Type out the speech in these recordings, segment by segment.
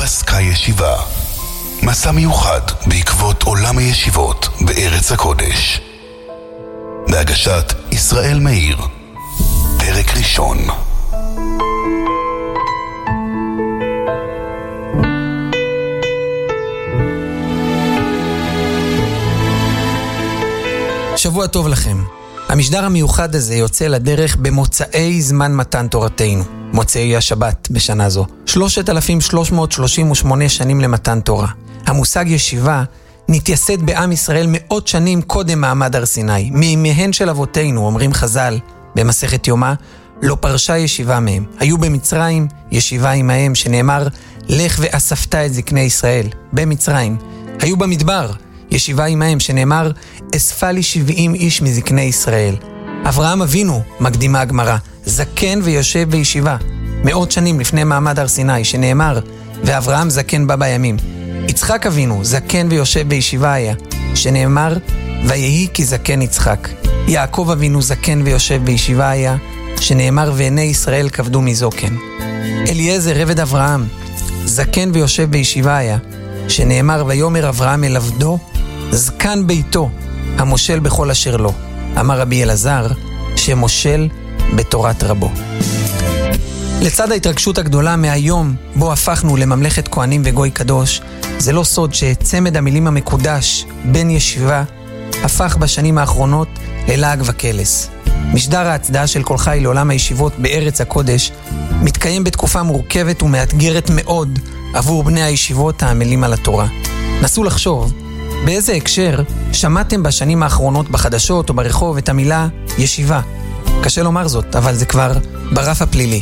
פסקה ישיבה, מסע מיוחד בעקבות עולם הישיבות בארץ הקודש, בהגשת ישראל מאיר. פרק ראשון. שבוע טוב לכם. המשדר המיוחד הזה יוצא לדרך במוצאי זמן מתן תורתנו, מוצאי השבת בשנה זו. 3,338 שנים למתן תורה. המושג ישיבה נתייסד בעם ישראל מאות שנים קודם מעמד הר סיני. מימיהן של אבותינו, אומרים חז"ל במסכת יומא, לא פרשה ישיבה מהם. היו במצרים ישיבה עמהם, שנאמר לך ואספת את זקני ישראל במצרים. היו במדבר ישיבה עמהם, שנאמר אספה לי 70 איש מזקני ישראל. אברהם אבינו, מקדימה הגמרא, זקן ויושב בישיבה מאות שנים לפני מעמד הר סיני, שנאמר ואברהם זקן בא בימים. יצחק אבינו, זקן ויושב בישיבה היה, שנאמר ויהי כי זקן יצחק. יעקב אבינו, זקן ויושב בישיבה היה, שנאמר ועיני ישראל כבדו מזוקן. אליעזר עבד אברהם, זקן ויושב בישיבה היה, שנאמר ויאמר אברהם אל עבדו זקן ביתו המושל בכל אשר לו. אמר רבי אלעזר שמושל בתורת רבו. לצד ההתרגשות הגדולה מהיום בו הפכנו לממלכת כהנים וגוי קדוש, זה לא סוד שצמד המילים המקודש בן ישיבה הפך בשנים האחרונות ללעג וקלס. משדר ההצדעה של כל חי לעולם הישיבות בארץ הקודש מתקיים בתקופה מורכבת ומאתגרת מאוד עבור בני הישיבות העמלים על התורה. נסו לחשוב באיזה הקשר שמעתם בשנים האחרונות בחדשות או ברחוב את המילה ישיבה. קשה לומר זאת, אבל זה כבר ברף הפלילי.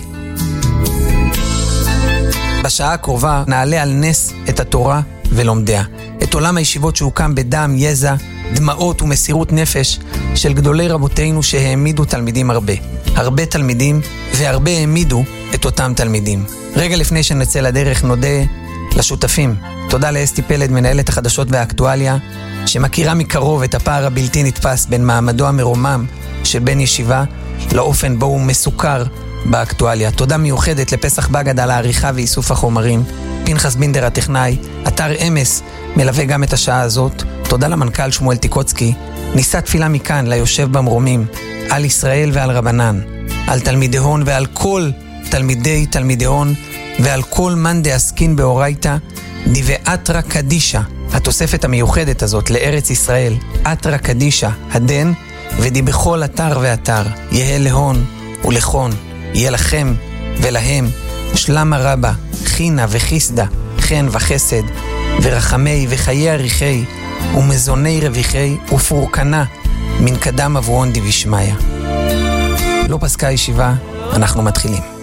בשעה הקרובה נעלה על נס את התורה ולומדיה, את עולם הישיבות שהוקם בדם, יזע, דמעות ומסירות נפש של גדולי רבותינו שהעמידו תלמידים הרבה תלמידים, והרבה העמידו את אותם תלמידים. רגע לפני שנצא לדרך נודה לשותפים. תודה לאסתי פלד, מנהלת החדשות והאקטואליה, שמכירה מקרוב את הפער הבלתי נתפס בין מעמדו המרומם של בן ישיבה לאופן בו הוא מסוכר באקטואליה. תודה מיוחדת לפסח בגד על העריכה ואיסוף החומרים. פנחס בינדר הטכנאי, אתר אמס מלווה גם את השעה הזאת. תודה למנכ"ל שמואל טיקוצקי. נישא תפילה מכאן ליושב במרומים, על ישראל ועל רבנן, על תלמידי הון ועל כל תלמידי הון, ועל כל מן דעסקין באורייתא, דיבי אתרא קדישא, התוספת המיוחדת הזאת לארץ ישראל, אתרא קדישא, הדן, ודי בכל אתר ואתר, יהיה להון ולכון, יהיה לכם ולהם, שלמה רבה, חינה וחיסדה, חן וחסד, ורחמי וחיי עריכי, ומזוני רוויחי, ופורקנה, מן קדם אבואון דיבי שמיה. לא פסקה ישיבה, אנחנו מתחילים.